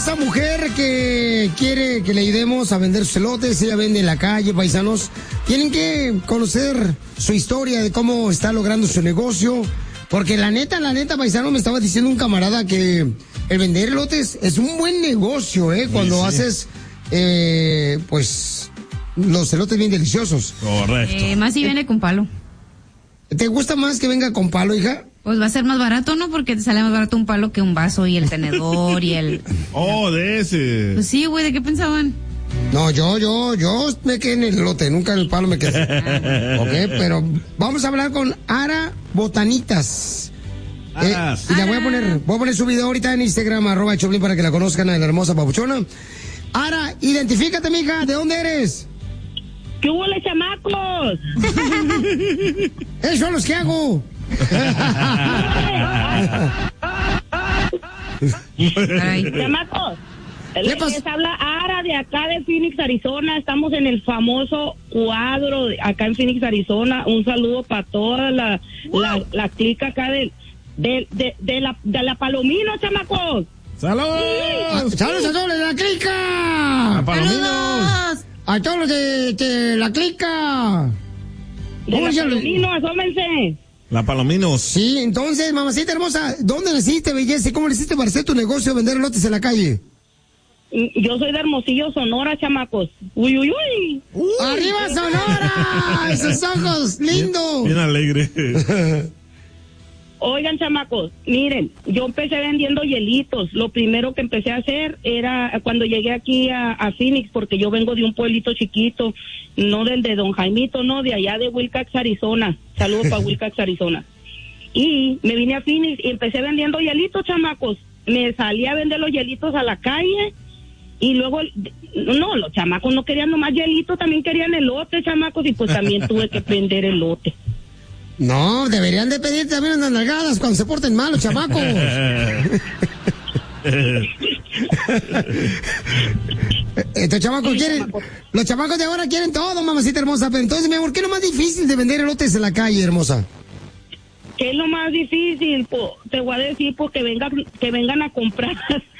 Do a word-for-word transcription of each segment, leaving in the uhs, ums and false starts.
hermosa mujer que quiere que le ayudemos a vender sus elotes. Ella vende en la calle, paisanos. Tienen que conocer su historia de cómo está logrando su negocio. Porque la neta, la neta, paisano, me estaba diciendo un camarada que el vender elotes es un buen negocio, ¿eh? Cuando sí, sí. haces, eh, pues, los elotes bien deliciosos. Correcto. Eh, más si viene con palo. ¿Te gusta más que venga con palo, hija? Pues va a ser más barato, ¿no? Porque te sale más barato un palo que un vaso y el tenedor y el... Oh, de ese. Pues sí, güey, ¿de qué pensaban? No, yo, yo, yo me quedé en el elote, nunca en el palo me quedé. Ok, pero vamos a hablar con Ara Botanitas. Eh, y la voy a poner, voy a poner su video ahorita en Instagram, arroba Choplin, para que la conozcan a la hermosa papuchona. Ara, identifícate, mija, ¿de dónde eres? ¿Qué hubo, les chamacos? Esos son los que hago. Chamacos, les, les habla Ara de acá de Phoenix, Arizona. Estamos en el famoso cuadro de, acá en Phoenix, Arizona. Un saludo para toda la, la, la clica acá de, de, de, de, la, de la Palomino, chamacos. ¡Saludos! Sí. ¡Saludos a todos de la clica! ¡A Palominos! A todos los de, de la clica. De la Palomino, asómense. La Palominos. Sí, entonces, mamacita hermosa, ¿dónde naciste, belleza? ¿Cómo le hiciste para hacer tu negocio, vender elotes en la calle? Yo soy de Hermosillo, Sonora, chamacos. Uy, uy, uy. uy ¡Arriba, Sonora! ¡Esos ojos lindos! Bien, bien alegre. Oigan, chamacos, miren, yo empecé vendiendo hielitos. Lo primero que empecé a hacer era cuando llegué aquí a, a Phoenix, porque yo vengo de un pueblito chiquito, no del de Don Jaimito, no, de allá de Wilcox, Arizona. Saludos para Wilcox, Arizona. Y me vine a Phoenix y empecé vendiendo hielitos, chamacos. Me salí a vender los hielitos a la calle y luego, no, los chamacos no querían nomás hielitos, también querían elote, chamacos, y pues también tuve que vender elote. No, deberían de pedir también unas nalgadas cuando se porten mal los chamacos. Estos chamacos sí, quieren, chamacos. Los chamacos de ahora quieren todo, mamacita hermosa. Pero entonces, mi amor, ¿qué es lo más difícil de vender elotes en la calle, hermosa? ¿Qué es lo más difícil? Po, te voy a decir, pues que vengan, que vengan a comprar.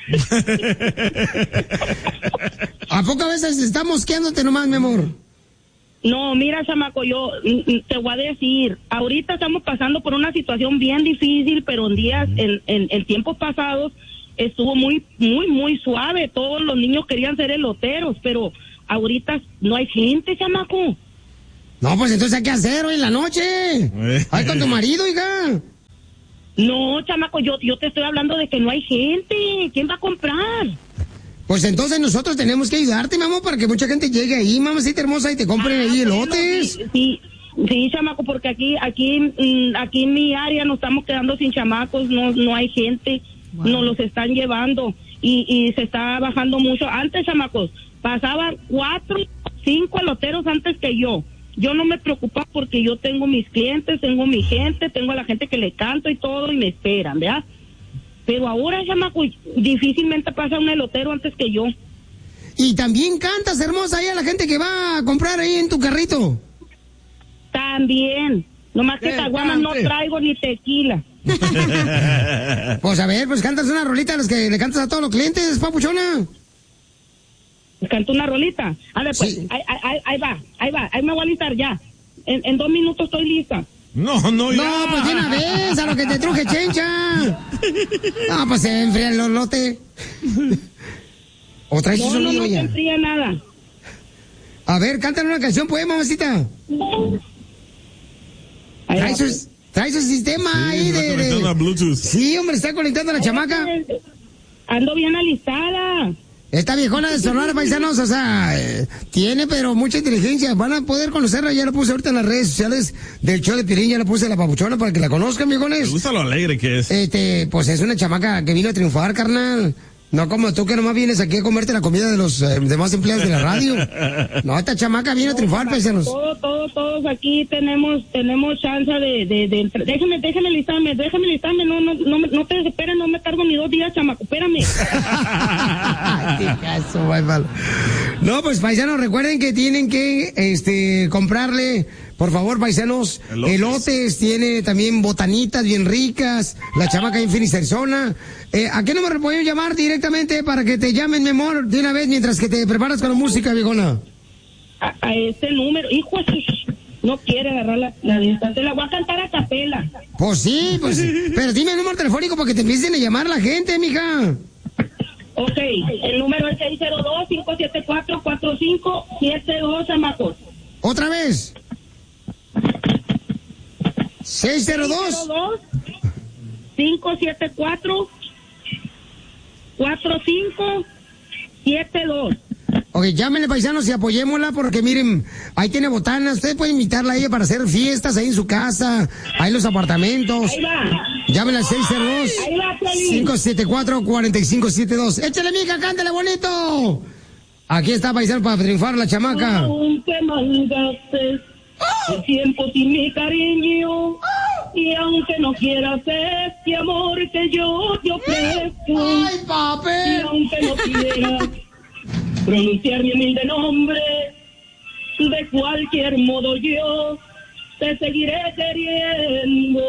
¿A poco a veces estás mosqueándote nomás, mi amor? No, mira, chamaco, yo te voy a decir, ahorita estamos pasando por una situación bien difícil, pero en días, en, en, en tiempos pasados, estuvo muy, muy, muy suave. Todos los niños querían ser eloteros, pero ahorita no hay gente, chamaco. No, pues entonces hay que hacer hoy en la noche. Ay, con tu marido, hija. No, chamaco, yo, yo te estoy hablando de que no hay gente. ¿Quién va a comprar? Pues entonces nosotros tenemos que ayudarte, mi amor, para que mucha gente llegue ahí, mamacita hermosa, y te compren ah, ahí elotes. Sí, sí, sí, chamaco, porque aquí, aquí, aquí en mi área nos estamos quedando sin chamacos, no, no hay gente, wow. Nos los están llevando y, y se está bajando mucho. Antes, chamacos, pasaban cuatro, cinco eloteros antes que yo. Yo no me preocupaba porque yo tengo mis clientes, tengo mi gente, tengo a la gente que le canto y todo y me esperan, ¿verdad? Pero ahora, chamaco, difícilmente pasa un elotero antes que yo. Y también cantas, hermosa, ahí a la gente que va a comprar ahí en tu carrito. También. Nomás que caguamas no traigo ni tequila. Pues a ver, pues cantas una rolita a los que le cantas a todos los clientes, papuchona. ¿Canto una rolita? A ver, pues, sí. ahí, ahí, ahí va, ahí va, ahí me voy a listar ya. En, en dos minutos estoy lista. No, no, ya. No, pues de una vez, a lo que te truje, chencha. No, pues se enfría el lote. O traes no, su no, no ya. se enfría nada. A ver, cántale una canción, pues, mamacita. Trae su, trae su sistema sí, ahí de, de... Bluetooth. Sí, hombre, está conectando a la chamaca. Ando bien alistada. Esta viejona de Sonora, paisanos, o sea, eh, tiene pero mucha inteligencia. Van a poder conocerla, ya la puse ahorita en las redes sociales del show de Piolín, ya la puse a la papuchona para que la conozcan, viejones. Me gusta lo alegre que es. Este, pues es una chamaca que vino a triunfar, carnal. No como tú que nomás vienes aquí a comerte la comida de los eh, demás empleados de la radio. No, esta chamaca viene a triunfar, paisanos. Todos, todos, todos aquí tenemos tenemos chance de, de, de entrar. Déjame, déjame listarme, déjame listarme. No, no, no, no te desesperes, no me tardo ni dos días, chamaco, espérame. Qué caso, no, pues paisanos, recuerden que tienen que este comprarle por favor, paisanos, elotes. elotes, tiene también botanitas bien ricas, la chamaca en Phoenix, Arizona. Eh, ¿A qué número pueden llamar directamente para que te llamen, mi amor, de una vez mientras que te preparas con la música, viejona? A, a este número, hijo, no quiere agarrar la, la distancia, la voy a cantar a capela. Pues sí, pues, pero dime el número telefónico para que te empiecen a llamar la gente, mija. Ok, el número es seis cero dos, cinco siete cuatro, cuatro cinco siete dos, chamacos. ¿Otra vez? seis cero dos, cinco siete cuatro, cuatro cinco siete dos. Ok, llámenle, paisanos, y apoyémosla porque miren, ahí tiene botanas. Ustedes pueden invitarla a ella para hacer fiestas ahí en su casa, ahí en los apartamentos. Ahí va. Llámenle al seis cero dos, cinco siete cuatro, cuatro cinco siete dos. Échale, mija, cántale bonito. Aquí está, paisano, para triunfar la chamaca. Aunque mandaste el tiempo sin mi cariño, y aunque no quieras este amor que yo te ofrezco, ¡ay, papi! Y aunque no quieras pronunciar mi humilde nombre, de cualquier modo yo te seguiré queriendo.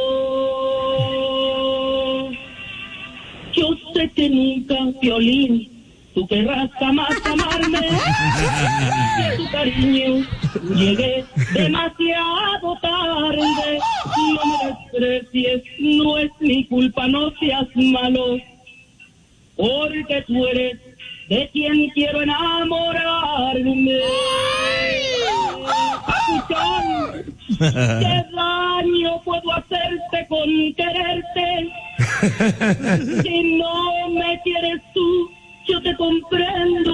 Yo sé que nunca, Violín, tú querrás jamás amarme. Tu cariño llegué demasiado tarde. No me desprecies, no es mi culpa, no seas malo, porque tú eres de quien quiero enamorarme. Escuchar, ¿qué daño puedo hacerte con quererte? Si no me quieres tú, yo te comprendo.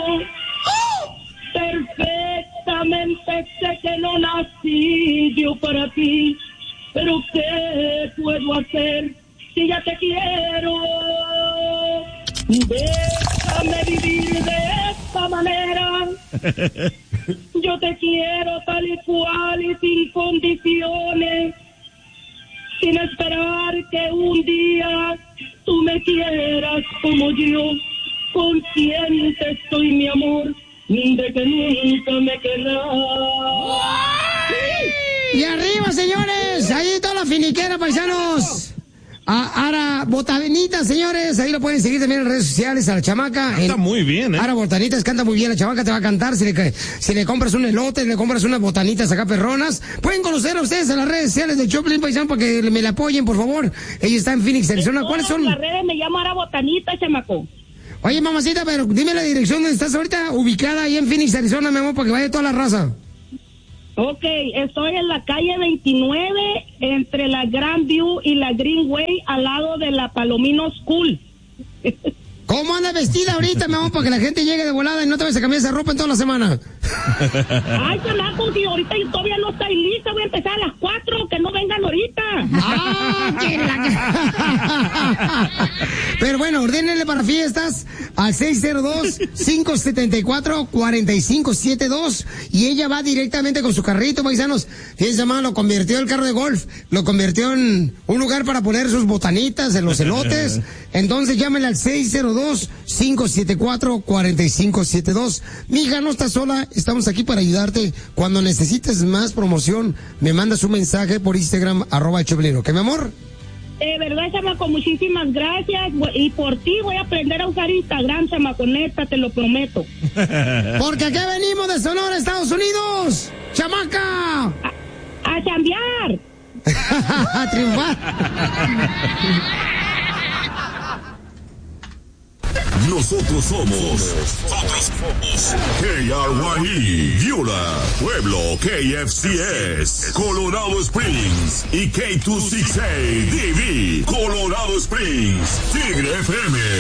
Perfectamente sé que no nací yo para ti, pero ¿qué puedo hacer si ya te quiero? Déjame vivir de esta manera. Yo te quiero tal y cual y sin condiciones, sin esperar que un día tú me quieras como yo. Consciente estoy, mi amor, de que nunca me querrás. Y arriba, señores, ahí toda la finiquera, paisanos. A Ara Botanitas, señores, ahí lo pueden seguir también en redes sociales a la chamaca. Canta en, muy bien, ¿eh? Ara Botanitas canta muy bien, la chamaca te va a cantar. Si le, si le compras un elote, le compras unas botanitas acá perronas. Pueden conocer a ustedes en las redes sociales de Choplin, paisano, para que me la apoyen, por favor. Ella está en Phoenix, Arizona. ¿Cuáles son? En las redes me llamo Ara Botanita, chamaco. Oye, mamacita, pero dime la dirección donde estás ahorita ubicada ahí en Phoenix, Arizona, mi amor, para que vaya toda la raza. Ok, estoy en la calle veintinueve, entre la Grand View y la Greenway, al lado de la Palomino School. ¿Cómo anda vestida ahorita, mi amor, para que la gente llegue de volada y no te vayas a cambiar esa ropa en toda la semana? Ay, chamaco, si ahorita todavía no estoy lista, voy a empezar a las cuatro, que no vengan ahorita. ¡Ah, que la... Pero bueno, ordénenle para fiestas al seis cero dos, cinco siete cuatro, cuatro cinco siete dos y ella va directamente con su carrito, paisanos. Fíjense, hermano, lo convirtió el carro de golf, lo convirtió en un lugar para poner sus botanitas en los elotes. Entonces llámenle al seis cero dos, cinco siete cuatro, cuatro cinco siete dos. Mija, no estás sola, estamos aquí para ayudarte. Cuando necesites más promoción, me mandas un mensaje por Instagram, arroba Choplin, ¿ok, mi amor? De verdad, chamaco, muchísimas gracias. Y por ti voy a aprender a usar Instagram, chamaco, neta, te lo prometo. Porque aquí venimos de Sonora, Estados Unidos. ¡Chamaca! A, a chambear. A triunfar. Nosotros somos, nosotros somos K R Y E, Viola, Pueblo, K F C S, Colorado Springs y K dos sesenta y seis D V, Colorado Springs, Tigre F M.